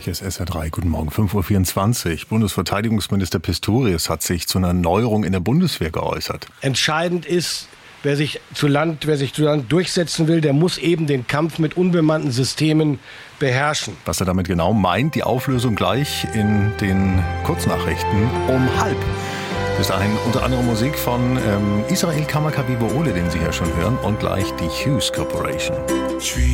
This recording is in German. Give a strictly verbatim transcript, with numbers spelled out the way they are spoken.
Hier ist S R drei. Guten Morgen, fünf Uhr vierundzwanzig. Bundesverteidigungsminister Pistorius hat sich zu einer Neuerung in der Bundeswehr geäußert. Entscheidend ist, wer sich zu Land, wer sich zu Land durchsetzen will, der muss eben den Kampf mit unbemannten Systemen beherrschen. Was er damit genau meint, die Auflösung gleich in den Kurznachrichten um halb. Bis dahin unter anderem Musik von ähm, Israel Kamakawiwo'ole, den Sie ja schon hören, und gleich die Hughes Corporation.